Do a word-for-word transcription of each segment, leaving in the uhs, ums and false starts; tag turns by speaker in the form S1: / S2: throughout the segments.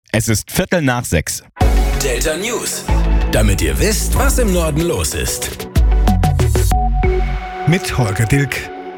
S1: Es ist Viertel nach sechs.
S2: Delta News. Damit ihr wisst, was im Norden los ist.
S3: Mit Holger Dilk.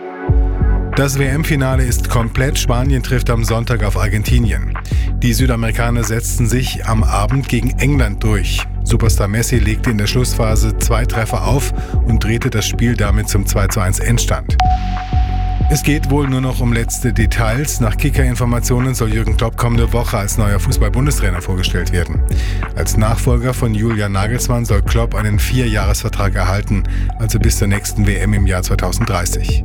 S3: Das W M-Finale ist komplett. Spanien trifft am Sonntag auf Argentinien. Die Südamerikaner setzten sich am Abend gegen England durch. Superstar Messi legte in der Schlussphase zwei Treffer auf und drehte das Spiel damit zum zwei zu eins Endstand. Es geht wohl nur noch um letzte Details. Nach Kicker-Informationen soll Jürgen Klopp kommende Woche als neuer Fußball-Bundestrainer vorgestellt werden. Als Nachfolger von Julian Nagelsmann soll Klopp einen Vierjahresvertrag erhalten, also bis zur nächsten W M im Jahr zweitausenddreißig.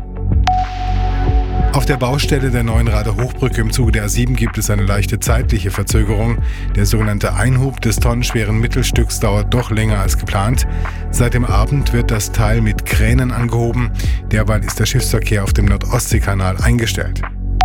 S3: Auf der Baustelle der neuen Rader-Hochbrücke im Zuge der A sieben gibt es eine leichte zeitliche Verzögerung. Der sogenannte Einhub des tonnenschweren Mittelstücks dauert doch länger als geplant. Seit dem Abend wird das Teil mit Kränen angehoben. Derweil ist der Schiffsverkehr auf dem Nordostseekanal eingestellt.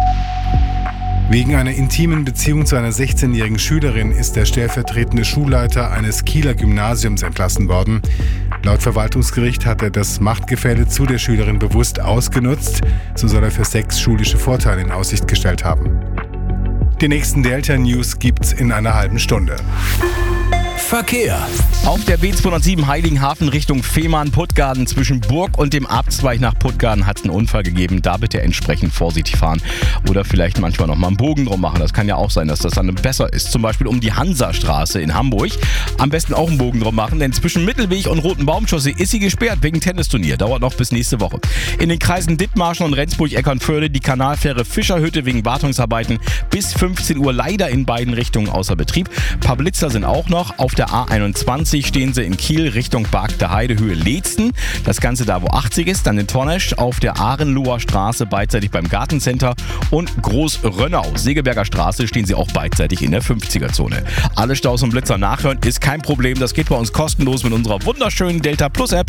S3: Wegen einer intimen Beziehung zu einer sechzehnjährigen Schülerin ist der stellvertretende Schulleiter eines Kieler Gymnasiums entlassen worden. Laut Verwaltungsgericht hat er das Machtgefälle zu der Schülerin bewusst ausgenutzt. So soll er für sechs schulische Vorteile in Aussicht gestellt haben. Die nächsten Delta News gibt's in einer halben Stunde.
S2: Verkehr.
S1: Auf der B zweihundertsieben Heiligenhafen Richtung Fehmarn-Puttgarden zwischen Burg und dem Abzweig nach Puttgarden hat es einen Unfall gegeben. Da bitte entsprechend vorsichtig fahren oder vielleicht manchmal noch mal einen Bogen drum machen. Das kann ja auch sein, dass das dann besser ist. Zum Beispiel um die Hansastraße in Hamburg. Am besten auch einen Bogen drum machen, denn zwischen Mittelweg und Roten Baumchaussee ist sie gesperrt wegen Tennisturnier. Dauert noch bis nächste Woche. In den Kreisen Dithmarschen und Rendsburg-Eckernförde die Kanalfähre Fischerhütte wegen Wartungsarbeiten bis fünfzehn Uhr leider in beiden Richtungen außer Betrieb. Ein paar Blitzer sind auch noch. Auf der A einundzwanzig stehen sie in Kiel Richtung Barkter Heide, Höhe Leetzen. Das Ganze da, wo achtzig ist. Dann in Tornesch auf der Ahrenloher Straße beidseitig beim Gartencenter und Großrönnau. Segeberger Straße stehen sie auch beidseitig in der fünfziger-Zone. Alle Staus und Blitzer nachhören ist kein Problem. Das geht bei uns kostenlos mit unserer wunderschönen Delta Plus App.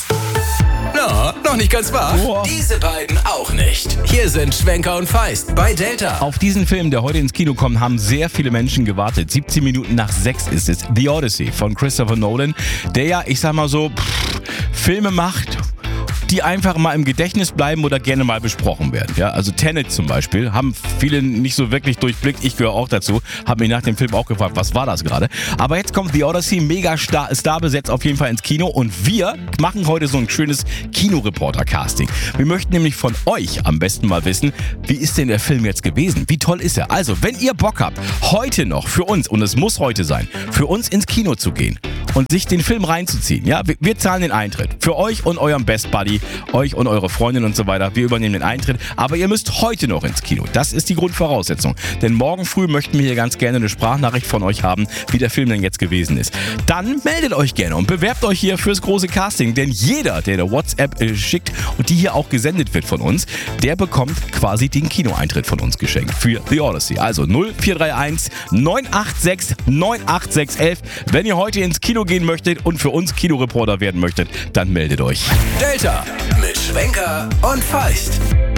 S2: Na, noch nicht ganz wahr?
S1: Oh.
S2: Diese beiden auch nicht. Hier sind Schwenker und Feist bei Delta.
S1: Auf diesen Film, der heute ins Kino kommt, haben sehr viele Menschen gewartet. siebzehn Minuten nach sechs ist es. The Odyssey von Christopher Nolan, der ja, ich sag mal so, pff, Filme macht, die einfach mal im Gedächtnis bleiben oder gerne mal besprochen werden. Ja, also Tenet zum Beispiel, haben viele nicht so wirklich durchblickt. Ich gehöre auch dazu. Habe mich nach dem Film auch gefragt, was war das gerade? Aber jetzt kommt The Odyssey, mega star, star besetzt auf jeden Fall ins Kino. Und wir machen heute so ein schönes Kinoreporter-Casting. Wir möchten nämlich von euch am besten mal wissen, wie ist denn der Film jetzt gewesen? Wie toll ist er? Also, wenn ihr Bock habt, heute noch für uns, und es muss heute sein, für uns ins Kino zu gehen und sich den Film reinzuziehen. Ja, wir, wir zahlen den Eintritt. Für euch und eurem Best Buddy, euch und eure Freundin und so weiter. Wir übernehmen den Eintritt. Aber ihr müsst heute noch ins Kino. Das ist die Grundvoraussetzung. Denn morgen früh möchten wir hier ganz gerne eine Sprachnachricht von euch haben, wie der Film denn jetzt gewesen ist. Dann meldet euch gerne und bewerbt euch hier fürs große Casting. Denn jeder, der eine WhatsApp äh, schickt und die hier auch gesendet wird von uns, der bekommt quasi den Kinoeintritt von uns geschenkt für The Odyssey. Also null vier drei eins neun acht sechs neun acht sechs eins. Wenn ihr heute ins Kino gehen möchtet und für uns Kinoreporter werden möchtet, dann meldet euch.
S2: Delta mit Schwenker und Feist.